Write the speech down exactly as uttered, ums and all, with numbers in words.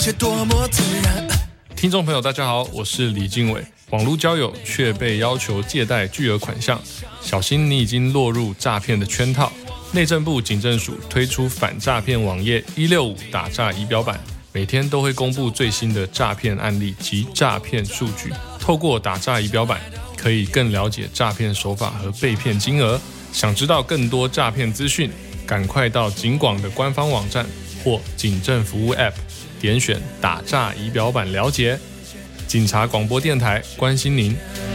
却多么自然。 听众朋友大家好，我是李经纬。网络交友却被要求借贷巨额款项，小心你已经落入诈骗的圈套。内政部警政署推出反诈骗网页一六五打诈仪表板，每天都会公布最新的诈骗案例及诈骗数据。透过打诈仪表板，可以更了解诈骗手法和被骗金额。想知道更多诈骗资讯，赶快到警广的官方网站或警政服务 App 点选打诈仪表板了解。警察广播电台关心您。